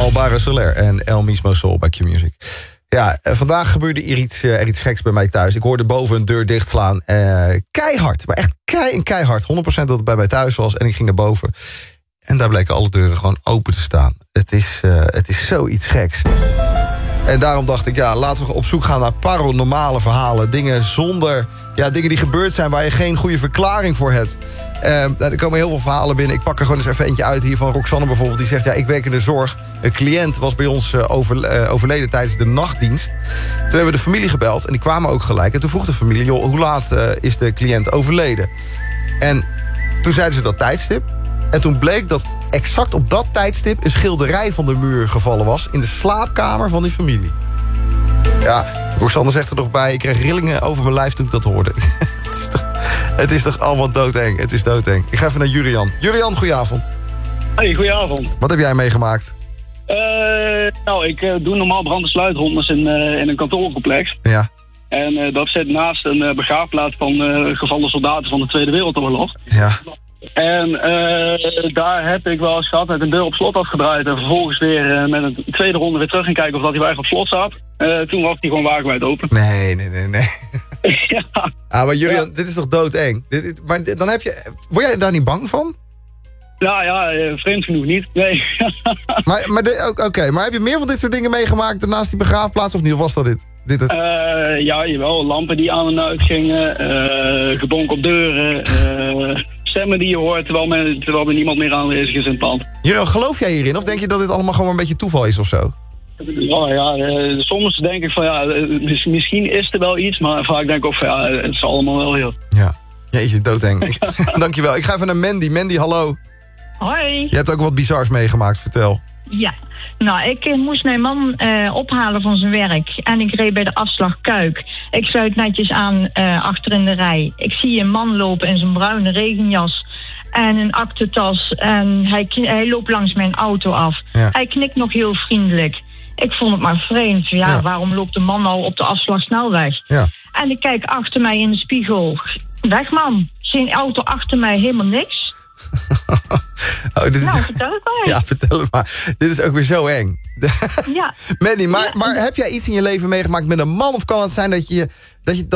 Alvaro Soler en El Mismo Sol bij Q-Music. Ja, vandaag gebeurde er iets geks bij mij thuis. Ik hoorde boven een deur dichtslaan. Keihard, maar echt keihard. 100% dat het bij mij thuis was. En ik ging naar boven. En daar bleken alle deuren gewoon open te staan. Het is zoiets geks. En daarom dacht ik, laten we op zoek gaan naar paranormale verhalen. Dingen dingen die gebeurd zijn waar je geen goede verklaring voor hebt. Er komen heel veel verhalen binnen. Ik pak er gewoon eens even eentje uit hier van Roxanne bijvoorbeeld. Die zegt, ik werk in de zorg. Een cliënt was bij ons overleden tijdens de nachtdienst. Toen hebben we de familie gebeld en die kwamen ook gelijk. En toen vroeg de familie, joh, hoe laat is de cliënt overleden? En toen zeiden ze dat tijdstip. En toen bleek dat exact op dat tijdstip een schilderij van de muur gevallen was in de slaapkamer van die familie. Ja, Roxanne zegt er nog bij, ik kreeg rillingen over mijn lijf toen ik dat hoorde. Het is toch allemaal doodeng. Het is doodeng. Ik ga even naar Jurian. Jurian, goedenavond. Hey, goedenavond. Wat heb jij meegemaakt? Ik doe normaal brand- en sluitrondes in een kantoorcomplex. Ja. En dat zit naast een begraafplaats van gevallen soldaten van de Tweede Wereldoorlog. Ja. En daar heb ik wel eens gehad met een deur op slot afgedraaid. En vervolgens weer met een tweede ronde weer terug gaan kijken of dat hij wel echt op slot zat. Toen was hij gewoon wagenwijd open. Nee. Ja. Maar Jurian, dit is toch doodeng? Maar dan word jij daar niet bang van? Nou ja, vreemd genoeg niet. Nee. Maar heb je meer van dit soort dingen meegemaakt naast die begraafplaats of niet? Of was dat dit? Jawel. Lampen die aan en uit gingen. Gebonk op deuren. Stemmen die je hoort terwijl er niemand meer aanwezig is in het pand. Jurian, geloof jij hierin? Of denk je dat dit allemaal gewoon een beetje toeval is of zo? Soms denk ik van misschien is er wel iets. Maar vaak denk ik ook van het is allemaal wel heel. Ja. Jeetje, doodeng. Dankjewel. Ik ga even naar Mandy. Mandy, hallo. Hoi. Je hebt ook wat bizars meegemaakt, vertel. Ja, nou, ik moest mijn man ophalen van zijn werk. En ik reed bij de afslag Kuik. Ik sluit netjes aan achter in de rij. Ik zie een man lopen in zijn bruine regenjas en een aktentas. En hij loopt langs mijn auto af. Ja. Hij knikt nog heel vriendelijk. Ik vond het maar vreemd. Waarom loopt de man nou op de afslagsnelweg? Ja. En ik kijk achter mij in de spiegel. Weg, man. Geen auto achter mij, helemaal niks. Vertel het maar. Ja, vertel het maar. Dit is ook weer zo eng. Ja. Mandy, maar heb jij iets in je leven meegemaakt met een man? Of kan het zijn dat